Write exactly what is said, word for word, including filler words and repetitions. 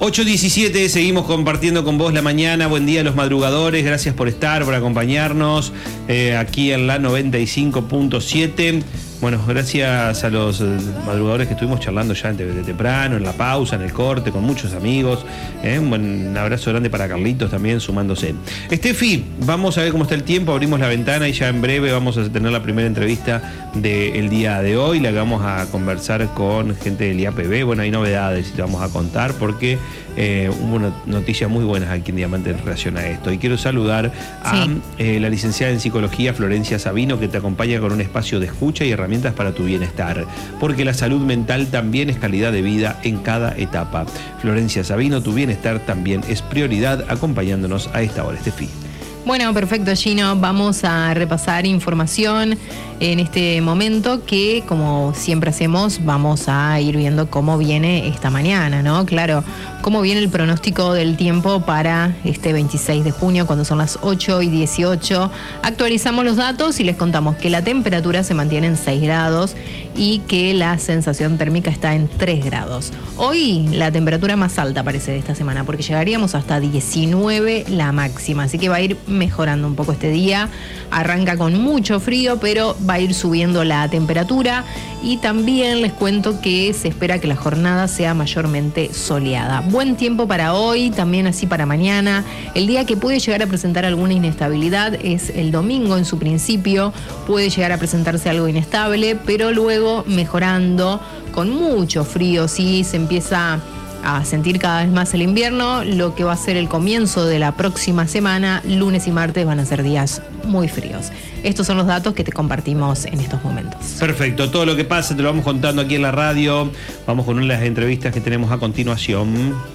ocho diecisiete, seguimos compartiendo con vos la mañana. Buen día a los madrugadores, gracias por estar, por acompañarnos eh, aquí en la noventa y cinco punto siete. Bueno, gracias a los madrugadores que estuvimos charlando ya desde temprano, en la pausa, en el corte, con muchos amigos. ¿eh? Un buen abrazo grande para Carlitos también sumándose. Estefi, vamos a ver cómo está el tiempo, abrimos la ventana y ya en breve vamos a tener la primera entrevista del día de hoy. La que vamos a conversar con gente del I A P B. Bueno, hay novedades y te vamos a contar porque eh, hubo una noticias muy buenas aquí en Diamante en relación a esto. Y quiero saludar a sí. eh, la licenciada en psicología Florencia Sabino, que te acompaña con un espacio de escucha y herramientas para tu bienestar, porque la salud mental también es calidad de vida en cada etapa. Florencia Sabino, tu bienestar también es prioridad, acompañándonos a esta hora. Estefi. Bueno, perfecto, Gino. Vamos a repasar información en este momento que, como siempre hacemos, vamos a ir viendo cómo viene esta mañana, ¿no? Claro, cómo viene el pronóstico del tiempo para este veintiséis de junio, cuando son las ocho y dieciocho. Actualizamos los datos y les contamos que la temperatura se mantiene en seis grados y que la sensación térmica está en tres grados. Hoy la temperatura más alta parece de esta semana, porque llegaríamos hasta diecinueve la máxima, así que va a ir mejorando un poco este día. Arranca con mucho frío, pero va a ir subiendo la temperatura, y también les cuento que se espera que la jornada sea mayormente soleada. Buen tiempo para hoy, también así para mañana. El día que puede llegar a presentar alguna inestabilidad es el domingo. En su principio puede llegar a presentarse algo inestable, pero luego mejorando, con mucho frío. Sí, se empieza a sentir cada vez más el invierno. Lo que va a ser el comienzo de la próxima semana, lunes y martes, van a ser días muy fríos. Estos son los datos que te compartimos en estos momentos. Perfecto, todo lo que pasa te lo vamos contando aquí en la radio. Vamos con una de las entrevistas que tenemos a continuación.